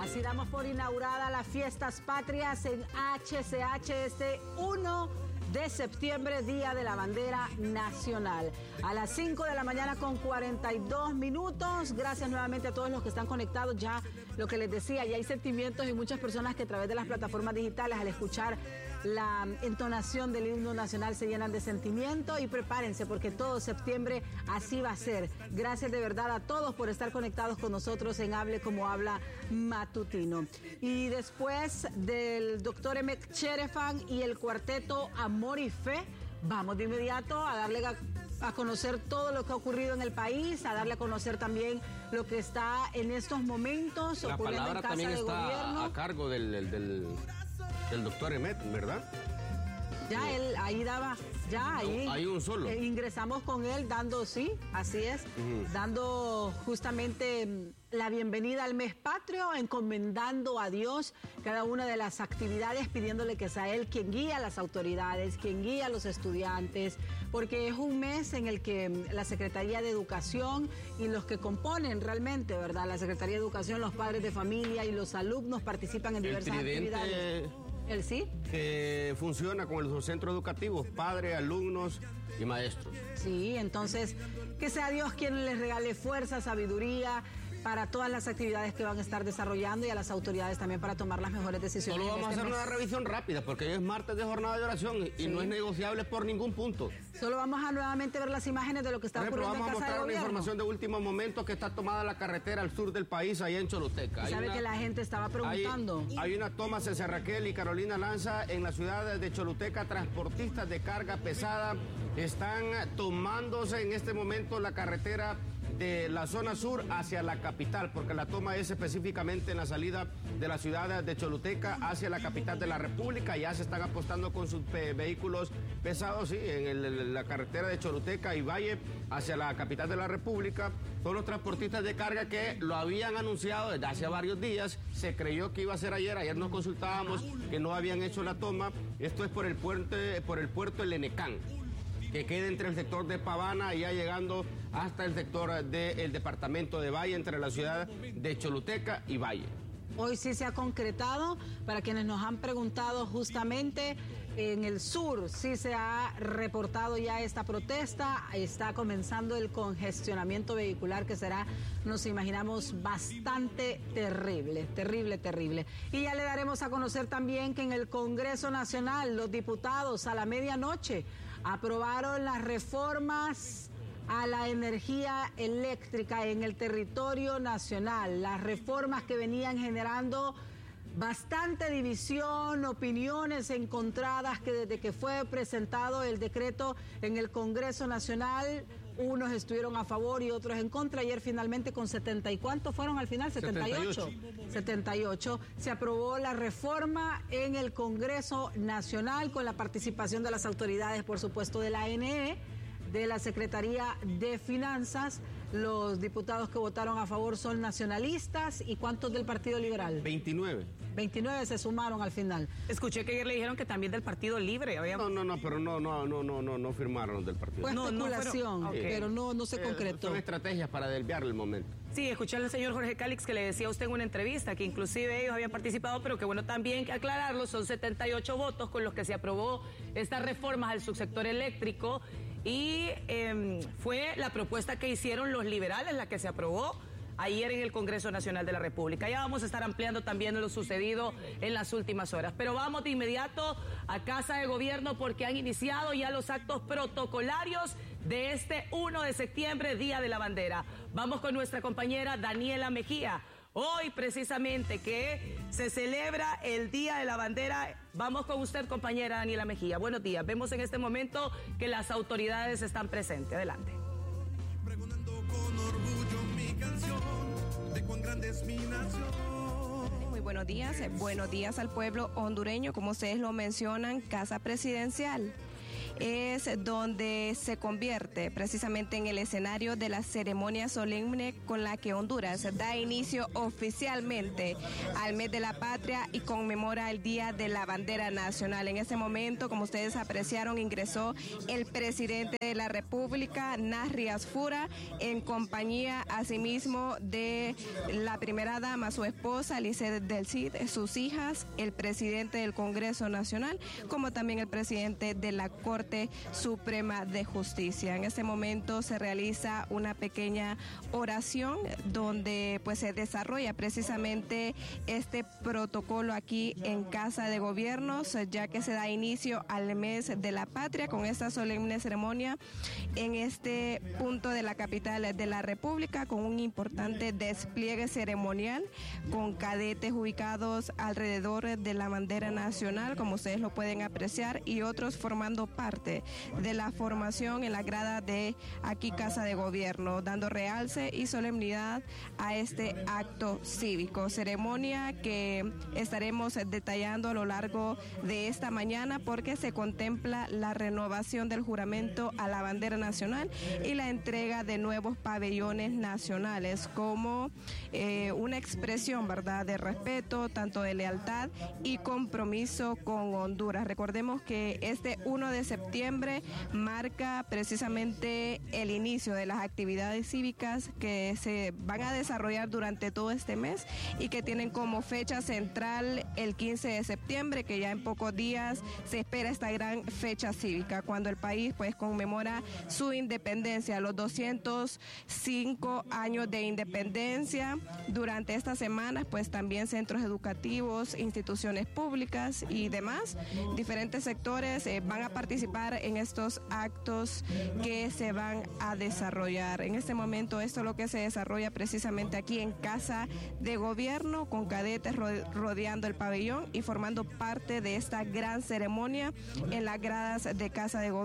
Así damos por inaugurada las fiestas patrias en HCH este 1 de septiembre, Día de la Bandera Nacional. A las 5 de la mañana con 42 minutos. Gracias nuevamente a todos los que están conectados. Ya lo que les decía, ya hay sentimientos y muchas personas que a través de las plataformas digitales, al escuchar la entonación del himno nacional, se llenan de sentimiento. Y prepárense porque todo septiembre así va a ser. Gracias de verdad a todos por estar conectados con nosotros en Hable Como Habla Matutino. Y después del doctor Emek Cherefan y el cuarteto Amor y Fe, vamos de inmediato a darle a conocer todo lo que ha ocurrido en el país, a darle a conocer también lo que está en estos momentos la ocurriendo en Casa de Gobierno. La palabra también está a cargo del doctor Emet, ¿verdad? Ya él ahí daba, ya ahí. Hay un solo. Ingresamos con él dando, sí, así es, dando justamente la bienvenida al mes patrio, encomendando a Dios cada una de las actividades, pidiéndole que sea Él quien guía a las autoridades, quien guía a los estudiantes, porque es un mes en el que la Secretaría de Educación y los que componen realmente, ¿verdad? La Secretaría de Educación, los padres de familia y los alumnos participan en diversas actividades. ¿El sí? Que funciona con los centros educativos, padres, alumnos y maestros. Sí, entonces, que sea Dios quien les regale fuerza, sabiduría para todas las actividades que van a estar desarrollando y a las autoridades también para tomar las mejores decisiones. Solo vamos a hacer una revisión rápida porque hoy es martes de jornada de oración y no es negociable por ningún punto. Solo vamos a nuevamente ver las imágenes de lo que está ocurriendo en Casa de Gobierno. Vamos a mostrar una información de último momento que está tomada la carretera al sur del país, allá en Choluteca. ¿Sabe que la gente estaba preguntando? Hay una toma, César Raquel y Carolina Lanza, en la ciudad de Choluteca. Transportistas de carga pesada están tomándose en este momento la carretera de la zona sur hacia la capital, porque la toma es específicamente en la salida de la ciudad de Choluteca hacia la capital de la República. Ya se están apostando con sus vehículos pesados, sí, en la carretera de Choluteca y Valle hacia la capital de la República. Son los transportistas de carga que lo habían anunciado desde hace varios días. Se creyó que iba a ser ayer nos consultábamos que no habían hecho la toma. Esto es por el puerto El Enecán, que queda entre el sector de Pavana y ya llegando hasta el sector del departamento de Valle, entre la ciudad de Choluteca y Valle. Hoy sí se ha concretado, para quienes nos han preguntado justamente, en el sur sí se ha reportado ya esta protesta, está comenzando el congestionamiento vehicular que será, nos imaginamos, bastante terrible. Y ya le daremos a conocer también que en el Congreso Nacional los diputados a la medianoche aprobaron las reformas a la energía eléctrica en el territorio nacional, las reformas que venían generando bastante división, opiniones encontradas, que desde que fue presentado el decreto en el Congreso Nacional, unos estuvieron a favor y otros en contra. Ayer finalmente con 70 y ¿cuántos fueron al final? 78. 78. Se aprobó la reforma en el Congreso Nacional con la participación de las autoridades, por supuesto, de la ANE, de la Secretaría de Finanzas. Los diputados que votaron a favor son nacionalistas. ¿Y cuántos del Partido Liberal? 29. 29 se sumaron al final. Escuché que ayer le dijeron que también del Partido Libre. Pero no firmaron los del Partido. Fue especulación, pero no se concretó. Son estrategias para desviar el momento. Sí, escuché al señor Jorge Cálix que le decía a usted en una entrevista que inclusive ellos habían participado, pero que bueno, también que aclararlo, son 78 votos con los que se aprobó estas reformas al subsector eléctrico. Y fue la propuesta que hicieron los liberales la que se aprobó ayer en el Congreso Nacional de la República. Ya vamos a estar ampliando también lo sucedido en las últimas horas. Pero vamos de inmediato a Casa de Gobierno porque han iniciado ya los actos protocolarios de este 1 de septiembre, Día de la Bandera. Vamos con nuestra compañera Daniela Mejía. Hoy precisamente que se celebra el Día de la Bandera. Vamos con usted, compañera Daniela Mejía. Buenos días. Vemos en este momento que las autoridades están presentes. Adelante. Pregonando con orgullo mi canción de cuán grande es mi nación. Muy buenos días al pueblo hondureño, como ustedes lo mencionan, Casa Presidencial. es donde se convierte precisamente en el escenario de la ceremonia solemne con la que Honduras da inicio oficialmente al mes de la patria y conmemora el Día de la Bandera Nacional. En ese momento, como ustedes apreciaron, ingresó el presidente de la República, Nasri Asfura, en compañía asimismo de la primera dama, su esposa, Lisset del Cid, sus hijas, el presidente del Congreso Nacional, como también el presidente de la Corte Suprema de Justicia. En este momento se realiza una pequeña oración donde pues se desarrolla precisamente este protocolo aquí en Casa de Gobiernos, ya que se da inicio al mes de la patria con esta solemne ceremonia en este punto de la capital de la República, con un importante despliegue ceremonial con cadetes ubicados alrededor de la bandera nacional, como ustedes lo pueden apreciar, y otros formando parte de la formación en la grada de aquí Casa de Gobierno, dando realce y solemnidad a este acto cívico, ceremonia que estaremos detallando a lo largo de esta mañana, porque se contempla la renovación del juramento a la bandera nacional y la entrega de nuevos pabellones nacionales como una expresión, ¿verdad?, de respeto, tanto de lealtad y compromiso con Honduras. Recordemos que este 1 de septiembre marca precisamente el inicio de las actividades cívicas que se van a desarrollar durante todo este mes y que tienen como fecha central el 15 de septiembre, que ya en pocos días se espera esta gran fecha cívica, cuando el país pues conmemora su independencia, los 205 años de independencia. Durante estas semanas pues también centros educativos, instituciones públicas y demás, diferentes sectores van a participar en estos actos que se van a desarrollar. En este momento esto es lo que se desarrolla precisamente aquí en Casa de Gobierno, con cadetes rodeando el pabellón y formando parte de esta gran ceremonia en las gradas de Casa de Gobierno.